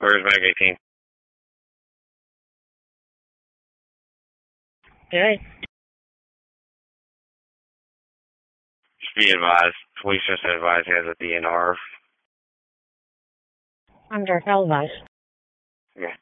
Where's Mag 18? Okay. Just be advised. Police just advised he has a DNR. Under Elvis. Yeah.